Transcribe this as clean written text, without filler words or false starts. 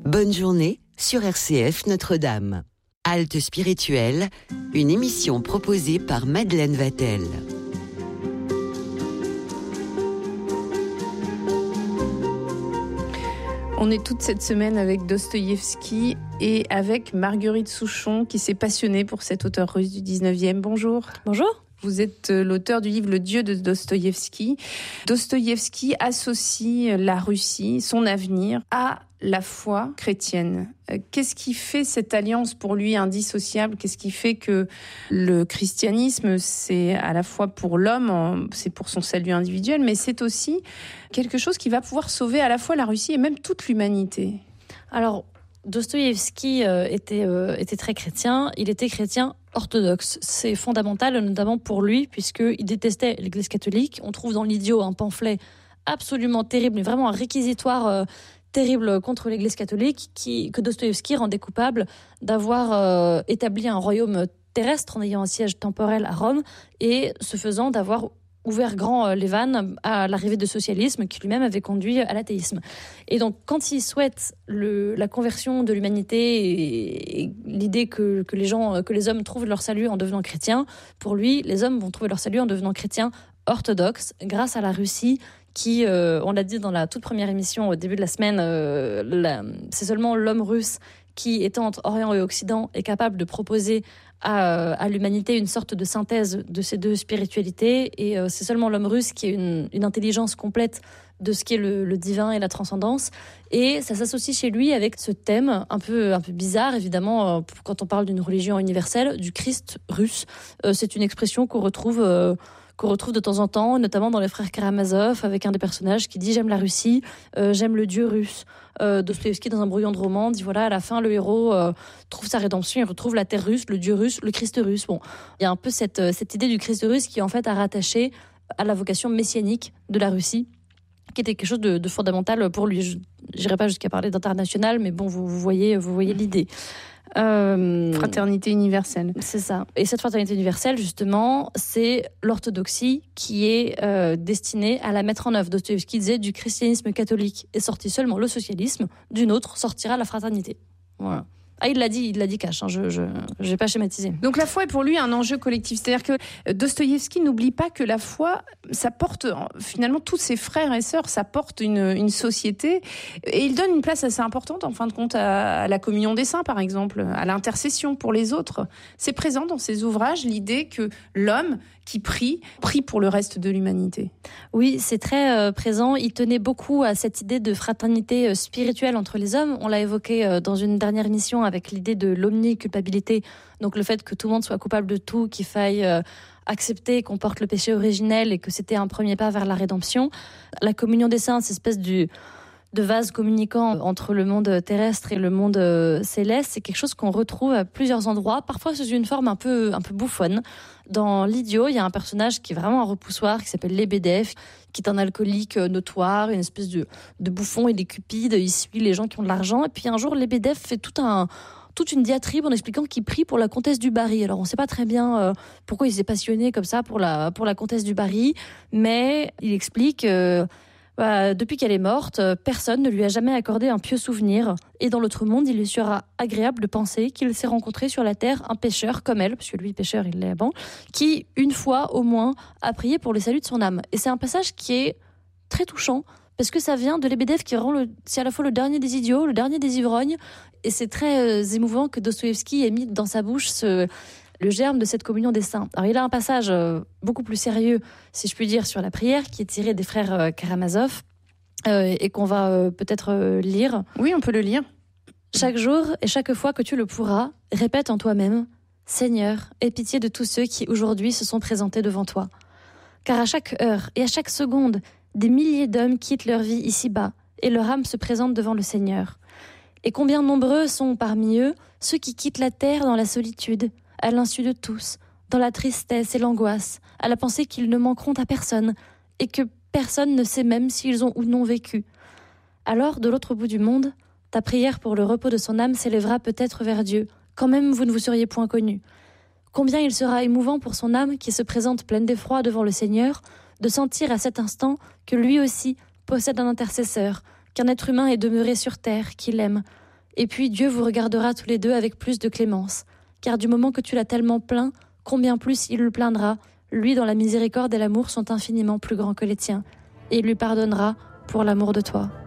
Bonne journée sur RCF Notre-Dame. Halte spirituelle, une émission proposée par Madeleine Vatel. On est toute cette semaine avec Dostoïevski et avec Marguerite Souchon qui s'est passionnée pour cet auteur russe du 19e. Bonjour. Bonjour. Vous êtes l'auteur du livre Le Dieu de Dostoïevski. Dostoïevski associe la Russie, son avenir, à la foi chrétienne. Qu'est-ce qui fait cette alliance pour lui indissociable ? Qu'est-ce qui fait que le christianisme, c'est à la fois pour l'homme, c'est pour son salut individuel, mais c'est aussi quelque chose qui va pouvoir sauver à la fois la Russie et même toute l'humanité ? Alors, Dostoïevski était très chrétien. Il était chrétien orthodoxe. C'est fondamental, notamment pour lui, puisqu'il détestait l'Église catholique. On trouve dans l'Idiot un pamphlet absolument terrible, mais vraiment un réquisitoire terrible contre l'Église catholique, que Dostoïevski rendait coupable d'avoir établi un royaume terrestre en ayant un siège temporel à Rome, et ce faisant d'avoir ouvert grand les vannes à l'arrivée du socialisme qui lui-même avait conduit à l'athéisme. Et donc, quand il souhaite la conversion de l'humanité et l'idée que les hommes trouvent leur salut en devenant chrétiens, pour lui, les hommes vont trouver leur salut en devenant chrétiens orthodoxes grâce à la Russie qui, on l'a dit dans la toute première émission au début de la semaine, c'est seulement l'homme russe qui, étant entre Orient et Occident, est capable de proposer à l'humanité une sorte de synthèse de ces deux spiritualités. Et c'est seulement l'homme russe qui a une intelligence complète de ce qu'est le divin et la transcendance. Et ça s'associe chez lui avec ce thème un peu bizarre, évidemment, quand on parle d'une religion universelle, du Christ russe. C'est une expression qu'on retrouve de temps en temps, notamment dans les frères Karamazov, avec un des personnages qui dit « J'aime la Russie, j'aime le dieu russe ». Dostoïevski, dans un brouillon de roman, dit voilà, à la fin, le héros trouve sa rédemption, il retrouve la terre russe, le dieu russe, le Christ russe. Bon, il y a un peu cette idée du Christ russe qui est en fait à rattacher à la vocation messianique de la Russie, qui était quelque chose de fondamental pour lui. Je n'irai pas jusqu'à parler d'international, mais bon, vous voyez l'idée. Fraternité universelle. C'est ça. Et cette fraternité universelle, justement, c'est l'orthodoxie qui est destinée à la mettre en œuvre. Dostoïevski disait du christianisme catholique est sorti seulement le socialisme, d'une autre sortira la fraternité. Voilà. Ah, il l'a dit cash, hein, je vais pas schématiser. Donc la foi est pour lui un enjeu collectif. C'est-à-dire que Dostoïevski n'oublie pas que la foi, ça porte finalement tous ses frères et sœurs, ça porte une société. Et il donne une place assez importante, en fin de compte, à la communion des saints, par exemple, à l'intercession pour les autres. C'est présent dans ses ouvrages, l'idée que l'homme qui prie pour le reste de l'humanité. Oui, c'est très présent. Il tenait beaucoup à cette idée de fraternité spirituelle entre les hommes. On l'a évoqué dans une dernière émission avec l'idée de l'omniculpabilité, donc le fait que tout le monde soit coupable de tout, qu'il faille accepter qu'on porte le péché originel et que c'était un premier pas vers la rédemption. La communion des saints, cette espèce de vase communicant entre le monde terrestre et le monde céleste, c'est quelque chose qu'on retrouve à plusieurs endroits, parfois sous une forme un peu bouffonne. Dans l'Idiot, il y a un personnage qui est vraiment un repoussoir, qui s'appelle Lebedev, qui est un alcoolique notoire, une espèce de bouffon, il est cupide, il suit les gens qui ont de l'argent. Et puis un jour, Lebedev fait toute une diatribe en expliquant qu'il prie pour la comtesse du Barry. Alors on ne sait pas très bien pourquoi il s'est passionné comme ça pour la comtesse du Barry, mais il explique depuis qu'elle est morte, personne ne lui a jamais accordé un pieux souvenir. Et dans l'autre monde, il lui sera agréable de penser qu'il s'est rencontré sur la terre un pécheur comme elle, parce que lui, pécheur, il l'est avant, qui, une fois au moins, a prié pour le salut de son âme. Et c'est un passage qui est très touchant, parce que ça vient de Lebedev, c'est à la fois le dernier des idiots, le dernier des ivrognes, et c'est très émouvant que Dostoïevski ait mis dans sa bouche le germe de cette communion des saints. Alors il a un passage beaucoup plus sérieux, si je puis dire, sur la prière, qui est tiré des frères Karamazov, et qu'on va peut-être lire. Oui, on peut le lire. Chaque jour et chaque fois que tu le pourras, répète en toi-même « Seigneur, aie pitié de tous ceux qui aujourd'hui se sont présentés devant toi. Car à chaque heure et à chaque seconde, des milliers d'hommes quittent leur vie ici-bas et leur âme se présente devant le Seigneur. Et combien nombreux sont parmi eux ceux qui quittent la terre dans la solitude, à l'insu de tous, dans la tristesse et l'angoisse, à la pensée qu'ils ne manqueront à personne et que personne ne sait même s'ils ont ou non vécu. Alors, de l'autre bout du monde, ta prière pour le repos de son âme s'élèvera peut-être vers Dieu, quand même vous ne vous seriez point connus. Combien il sera émouvant pour son âme qui se présente pleine d'effroi devant le Seigneur, de sentir à cet instant que lui aussi possède un intercesseur, qu'un être humain est demeuré sur terre, qu'il aime, Et puis Dieu vous regardera tous les deux avec plus de clémence. Car du moment que tu l'as tellement plaint, combien plus il le plaindra, lui dont la miséricorde et l'amour sont infiniment plus grands que les tiens. Et il lui pardonnera pour l'amour de toi.